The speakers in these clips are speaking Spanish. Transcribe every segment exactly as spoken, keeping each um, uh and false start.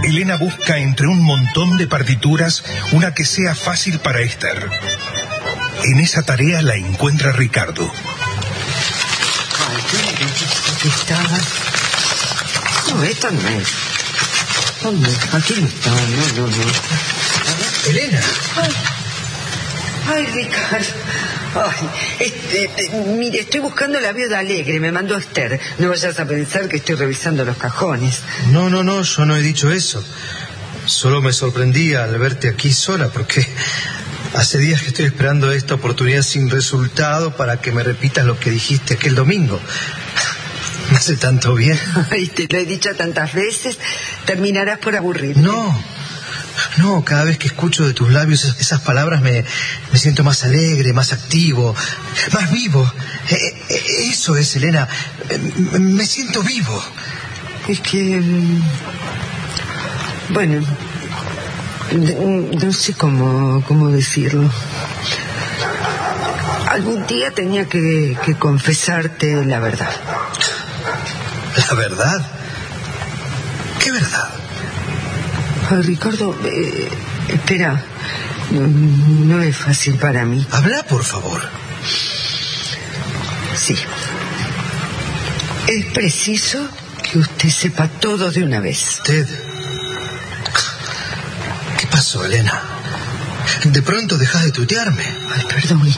Elena busca entre un montón de partituras una que sea fácil para Esther. En esa tarea la encuentra Ricardo. Ay, ¿qué estaba? No, esta no es. ¿Dónde? Aquí no está, no, no, no. Elena. Ay, ay, Ricardo. Ay, este, este, mire, estoy buscando la viuda alegre, me mandó Esther. No vayas a pensar que estoy revisando los cajones. No, no, no, yo no he dicho eso. Solo me sorprendí al verte aquí sola, porque hace días que estoy esperando esta oportunidad sin resultado para que me repitas lo que dijiste aquel domingo. Me hace tanto bien. Ay, te lo he dicho tantas veces, terminarás por aburrirte. No, no, cada vez que escucho de tus labios esas palabras me, me siento más alegre, más activo, más vivo. Eso es, Elena, me siento vivo. Es que... Bueno, no sé cómo, cómo decirlo. Algún día tenía que, que confesarte la verdad. ¿La verdad? ¿Qué verdad? Ay, Ricardo, eh, espera. No, no es fácil para mí. Habla, por favor. Sí. Es preciso que usted sepa todo de una vez. ¿Usted? ¿Qué pasó, Elena? De pronto dejas de tutearme. Ay, perdón.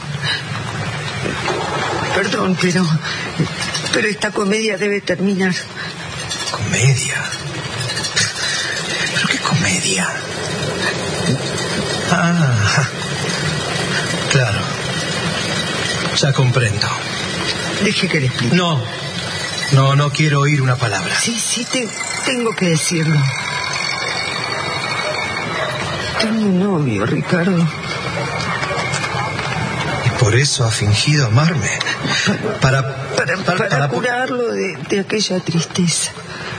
Perdón, pero... Pero esta comedia debe terminar. ¿Comedia? ¿Pero qué comedia? Ah, claro. Ya comprendo. Deje que le explique. No, no, no quiero oír una palabra. Sí, sí, te, tengo que decirlo. Tengo un novio, Ricardo. ¿Y por eso ha fingido amarme? Para... Para, para, para, para curarlo de, de aquella tristeza.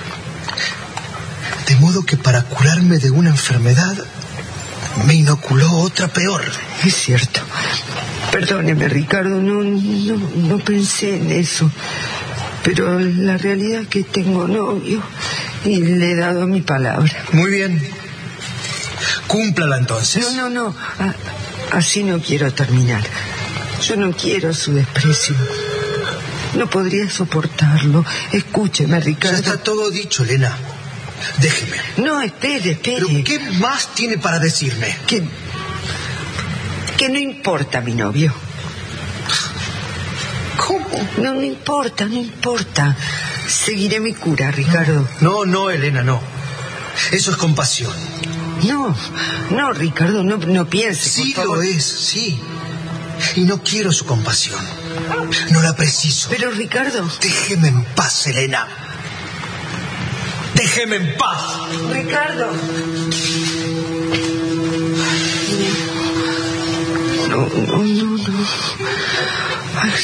De modo que para curarme de una enfermedad me inoculó otra peor. Es cierto. Perdóneme, Ricardo, no, no, no pensé en eso. Pero la realidad es que tengo novio y le he dado mi palabra. Muy bien. Cúmplala entonces. No, no, no. A, así no quiero terminar. Yo no quiero su desprecio. No podría soportarlo. Escúcheme, Ricardo. Ya está todo dicho, Elena. Déjeme. No, espere, espere. ¿Pero qué más tiene para decirme? Que... que no importa mi novio. ¿Cómo? No, no importa, no importa. Seguiré mi cura, Ricardo. No, no, no, Elena, no. Eso es compasión. No, no, Ricardo, no, no pienses. Sí lo es, sí. Y no quiero su compasión. No la preciso. Pero, Ricardo... Déjeme en paz, Elena. Déjeme en paz. Ricardo. No, no, no, no.